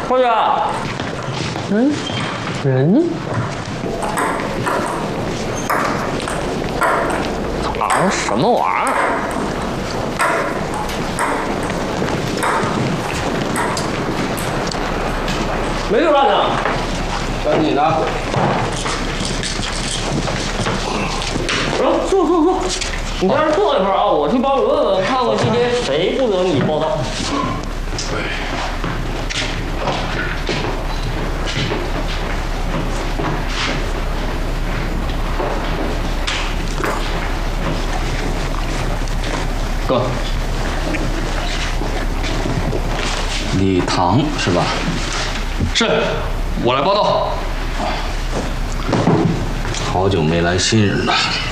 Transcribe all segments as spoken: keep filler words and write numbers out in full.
花姐，嗯，人呢？啊，什么玩意儿？没有让呢。 找你呢。 来，坐坐坐，你在这坐一会儿啊，我去帮你问问，看看今天谁不得你报道。 哥，李唐是吧？ 是，我来报道。 好久没来新人了。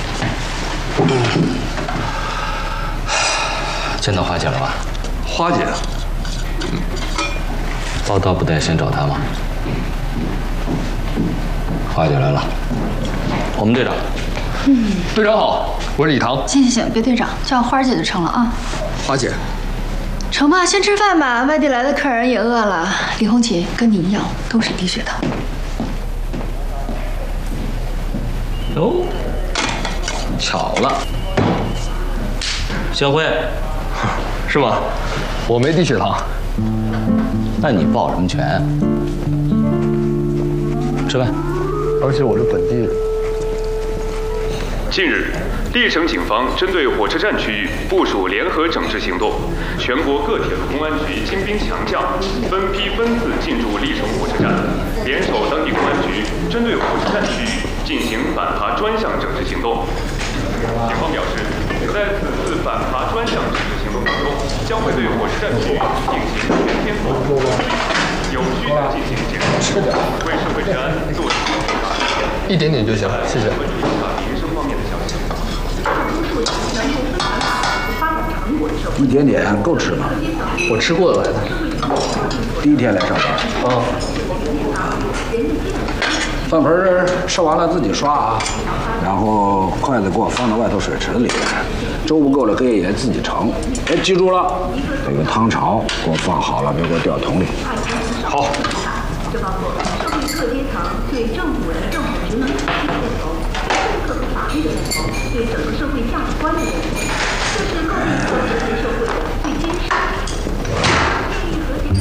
见到花姐了吧？ 花姐， 报道不带先找她吗？花姐来了，我们队长。 嗯，队长好，我是李唐。 行行行，别队长，叫花姐就成了啊。 花姐， 成吧，先吃饭吧。外地来的客人也饿了。李红旗跟你一样，都是低血糖。 哦，巧了，小辉， 是吗？我没低血糖。 那你抱什么拳？吃饭。 而且我是本地人。 近日，历城警方针对火车站区域部署联合整治行动，全国各铁路公安局精兵强将，分批分次进驻历城火车站，联手当地公安局，针对火车站区域进行反扒专项整治行动。警方表示，在此次反扒专项整治行动当中，将会对火车站区域进行全天候有序地进行检查，为社会治安做出重大贡献。 一点点就行，谢谢。 一点点够吃吗？ 我吃过了来的。 第一天来上班。 啊。 饭盆吃完了自己刷啊，然后筷子给我放到外头水池子里边，粥不够了可以也自己盛。哎，记住了，这个汤勺给我放好了，别给我掉桶里。 好。 这包括社会各阶层对政府的政府职能体系的认同，对政策和法律的认同，对整